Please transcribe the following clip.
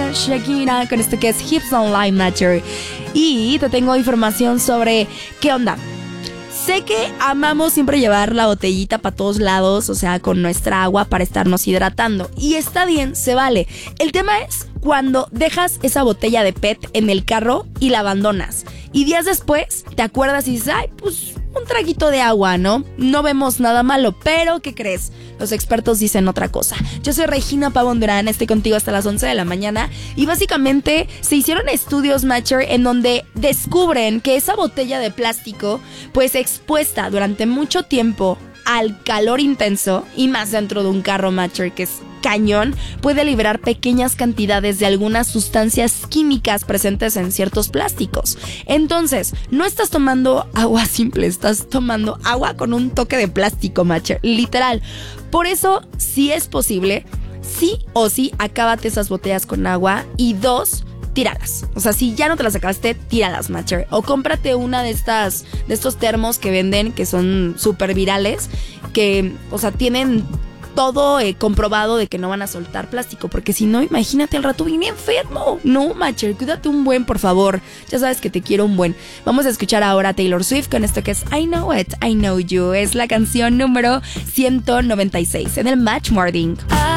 Shakira, con esto que es Hips Online Matter. Y te tengo información sobre qué onda. Sé que amamos siempre llevar la botellita para todos lados, o sea, con nuestra agua para estarnos hidratando. Y está bien, se vale. El tema es cuando dejas esa botella de PET en el carro y la abandonas. Y días después te acuerdas y dices, ay, pues un traguito de agua, ¿no? No vemos nada malo, pero ¿qué crees? Los expertos dicen otra cosa. Yo soy Regina Pavón Durán, estoy contigo hasta las 11 de la mañana y básicamente se hicieron estudios, Matcher, en donde descubren que esa botella de plástico, pues expuesta durante mucho tiempo al calor intenso y más dentro de un carro, Matcher, que es cañón, puede liberar pequeñas cantidades de algunas sustancias químicas presentes en ciertos plásticos. Entonces, no estás tomando agua simple, estás tomando agua con un toque de plástico, Matcher, literal. Por eso, si es posible, sí o sí, acábate esas botellas con agua y 2, tíralas. O sea, si ya no te las acabaste, tíralas, Matcher. O cómprate una de estos termos que venden, que son súper virales, que, o sea, tienen todo comprobado de que no van a soltar plástico, porque si no, imagínate al rato viene enfermo. No, Matcher, cuídate un buen, por favor. Ya sabes que te quiero un buen. Vamos a escuchar ahora a Taylor Swift con esto que es I Know It, I Know You. Es la canción número 196 en el Match Morning.